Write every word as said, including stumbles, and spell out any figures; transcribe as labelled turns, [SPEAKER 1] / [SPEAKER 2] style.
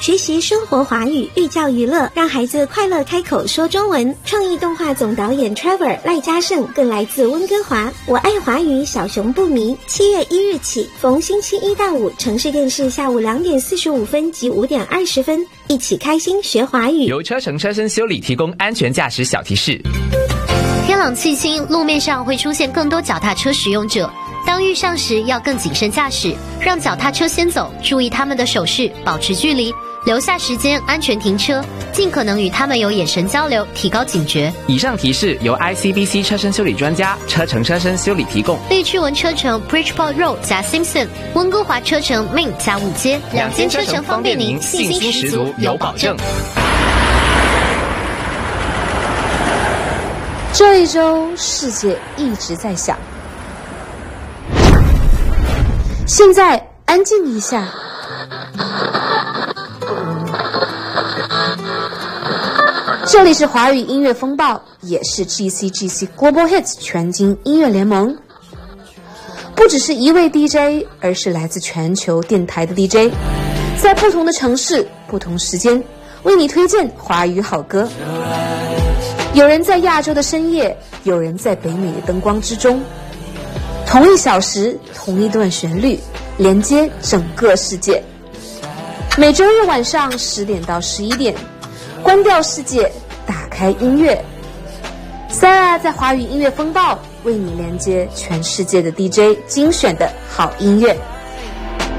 [SPEAKER 1] 学习生活华语，寓教于乐，让孩子快乐开口说中文。创意动画总导演 Trevor 赖嘉盛更来自温哥华。我爱华语，小熊不迷。七月一日起，逢星期一到五，城市电视下午两点四十五分及五点二十分，一起开心学华语。
[SPEAKER 2] 由车程车身修理提供安全驾驶小提示。
[SPEAKER 3] 天朗气清，路面上会出现更多脚踏车使用者。当遇上时要更谨慎驾驶，让脚踏车先走，注意他们的手势，保持距离，留下时间安全停车，尽可能与他们有眼神交流，提高警觉。
[SPEAKER 2] 以上提示由 I C B C 车身修理专家车程车身修理提供。
[SPEAKER 3] 荔枝文车程 Bridgeport Road 加 Simpson， 温哥华车程 Main 加五街，两间车程方便您，信心十足，有保证。
[SPEAKER 4] 这一周世界一直在响，现在安静一下。这里是华语音乐风暴，也是 G C G C Global Hits 全金音乐联盟。不只是一位 D J， 而是来自全球电台的 D J， 在不同的城市、不同时间，为你推荐华语好歌。有人在亚洲的深夜，有人在北美的灯光之中。同一小时，同一段旋律，连接整个世界。每周日晚上十点到十一点，关掉世界，打开音乐。Sarah 在华语音乐风暴为你连接全世界的 D J 精选的好音乐。